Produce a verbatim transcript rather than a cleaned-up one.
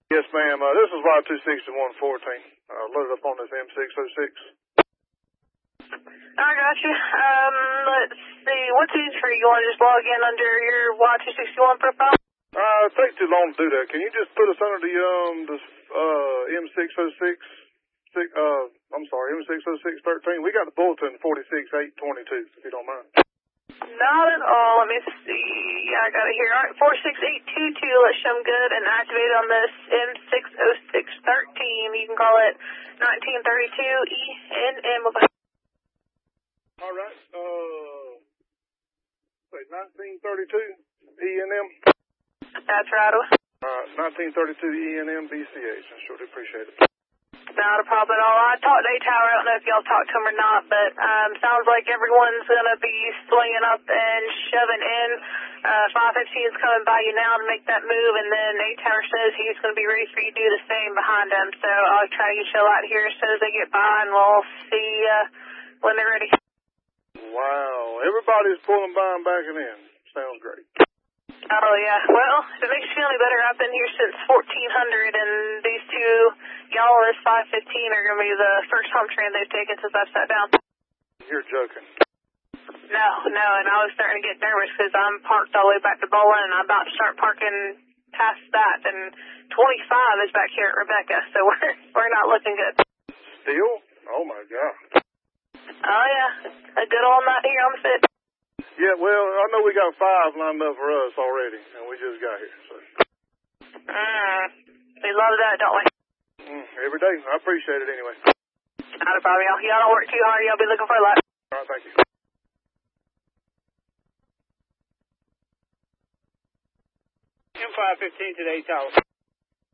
Yes, ma'am. Uh, this is Y two sixty-one fourteen. Uh, loaded up on this M six oh six. I got you. Um, let's see. What's easy for you? You want to just log in under your Y two sixty-one profile? Uh, it takes too long to do that. Can you just put us under the, um, the, uh, M six oh six, six, uh, I'm sorry, M six oh six thirteen? We got the bulletin forty-six eight twenty-two, if you don't mind. Not at all. Let me see. I got it here. All right, four six eight two two. Let's show them good and activate on this M six oh six thirteen. You can call it nineteen thirty-two E N M. All right. Uh, say nineteen thirty-two E N M. That's right. Uh, nineteen thirty-two E N M B C H. I sure do appreciate it. Not a problem at all. I talked to A-Tower. I don't know if y'all talked to him or not, but um, sounds like everyone's going to be swinging up and shoving in. Uh, five fifteen is coming by you now to make that move, and then A-Tower says he's going to be ready for you to do the same behind him. So I'll try to get you out here as soon as they get by, and we'll see uh, when they're ready. Wow. Everybody's pulling by and backing in. Sounds great. Oh, yeah. Well, if it makes you feel any better, I've been here since fourteen hundred, and these two, y'all this five fifteen, are going to be the first home train they've taken since I've sat down. You're joking. No, no, and I was starting to get nervous because I'm parked all the way back to Bowling, and I'm about to start parking past that, and twenty-five is back here at Rebecca, so we're we're not looking good. Still? Oh, my God. Oh, yeah. A good old night here on the fifth. Yeah, well, I know we got five lined up for us already, and we just got here, so. Mm, we love that, don't we? Mm, every day. I appreciate it anyway. Not a problem, y'all. Y'all don't work too hard. Y'all be looking for a lot. All right, thank you. M five fifteen today, Tower.